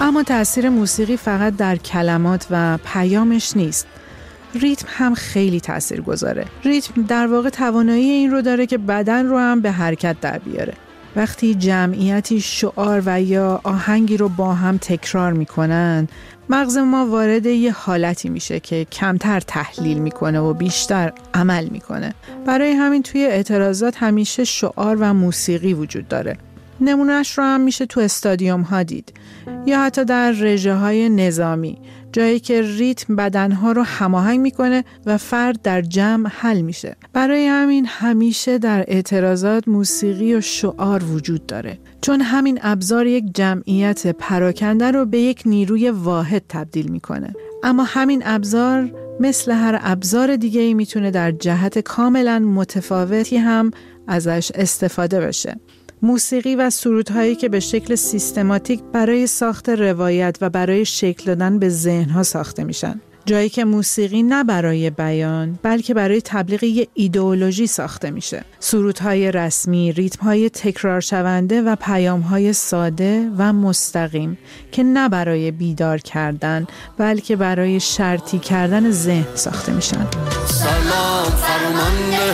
اما تأثیر موسیقی فقط در کلمات و پیامش نیست. ریتم هم خیلی تأثیر گذاره. ریتم در واقع توانایی این رو داره که بدن رو هم به حرکت در بیاره. وقتی جمعیتی شعار و یا آهنگی رو با هم تکرار میکنن، مغز ما وارد یه حالتی میشه که کمتر تحلیل میکنه و بیشتر عمل میکنه. برای همین توی اعتراضات همیشه شعار و موسیقی وجود داره. نمونهش رو هم میشه تو استادیوم ها دید یا حتی در رژه های نظامی، جایی که ریتم بدنها رو هماهنگ میکنه و فرد در جمع حل میشه. برای همین همیشه در اعتراضات موسیقی و شعار وجود داره، چون همین ابزار یک جمعیت پراکنده رو به یک نیروی واحد تبدیل میکنه. اما همین ابزار مثل هر ابزار دیگه‌ای میتونه در جهت کاملا متفاوتی هم ازش استفاده بشه. موسیقی و سرودهایی که به شکل سیستماتیک برای ساخت روایت و برای شکل دادن به ذهنها ساخته میشن، جایی که موسیقی نه برای بیان بلکه برای تبلیغ یه ایدئولوژی ساخته میشه. سرودهای رسمی، ریتمهای تکرار شونده و پیامهای ساده و مستقیم که نه برای بیدار کردن بلکه برای شرطی کردن ذهن ساخته میشن. سلام فرمانده،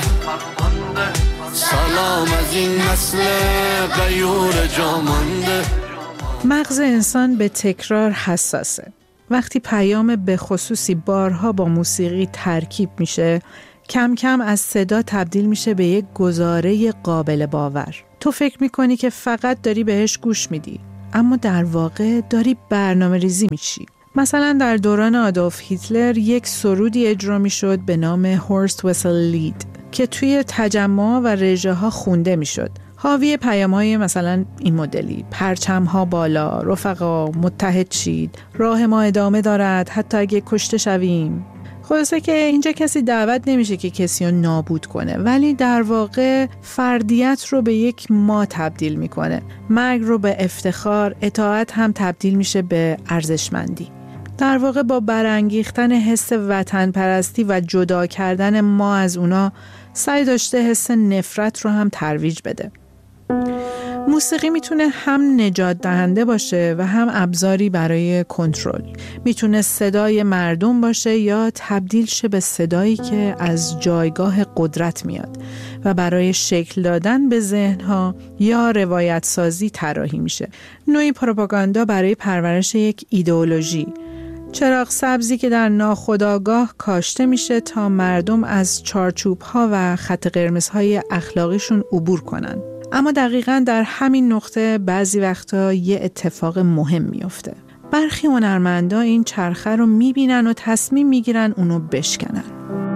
سلام از این نسل غیور جامانده. مغز انسان به تکرار حساسه. وقتی پیام به خصوصی بارها با موسیقی ترکیب میشه، کم کم از صدا تبدیل میشه به یک گزاره قابل باور. تو فکر میکنی که فقط داری بهش گوش میدی، اما در واقع داری برنامه ریزی میشی. مثلا در دوران آدولف هیتلر یک سرودی اجرا میشد به نام هورست وسل لید که توی تجمع و رژه ها خونده میشد. حاوی پیام‌های مثلا این مدلی: پرچم‌ها بالا، رفقا متحد شید، راه ما ادامه دارد حتی اگه کشته شویم. خلاصه که اینجا کسی دعوت نمیشه که کسی رو نابود کنه، ولی در واقع فردیت رو به یک ما تبدیل میکنه. مرگ رو به افتخار، اطاعت هم تبدیل میشه به ارزشمندی. در واقع با برانگیختن حس وطن پرستی و جدا کردن ما از اونا، سعی داشته حس نفرت رو هم ترویج بده. موسیقی میتونه هم نجات دهنده باشه و هم ابزاری برای کنترل. میتونه صدای مردم باشه یا تبدیل شه به صدایی که از جایگاه قدرت میاد و برای شکل دادن به ذهنها یا روایت سازی طراحی میشه. نوعی پروپاگاندا برای پرورش یک ایدئولوژی. چراغ سبزی که در ناخودآگاه کاشته میشه تا مردم از چارچوب‌ها و خط قرمزهای اخلاقیشون عبور کنن. اما دقیقاً در همین نقطه بعضی وقتا یه اتفاق مهم میفته. برخی هنرمندا این چرخه رو میبینن و تصمیم میگیرن اونو بشکنن.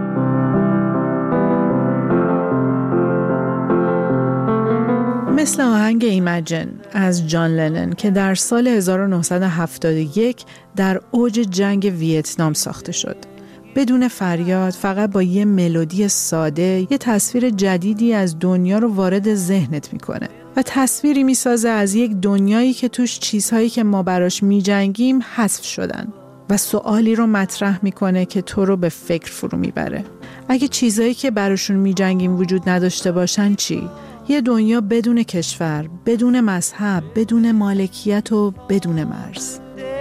مثل آهنگ ایمجن از جان لنن که در سال 1971 در اوج جنگ ویتنام ساخته شد. بدون فریاد، فقط با یه ملودی ساده، یه تصویر جدیدی از دنیا رو وارد ذهنت میکنه و تصویری میسازه از یک دنیایی که توش چیزهایی که ما براش میجنگیم حذف شدن و سوالی رو مطرح میکنه که تو رو به فکر فرو میبره. اگه چیزهایی که براشون میجنگیم وجود نداشته باشن چی؟ یه دنیا بدون کشور، بدون مذهب، بدون مالکیت و بدون مرز.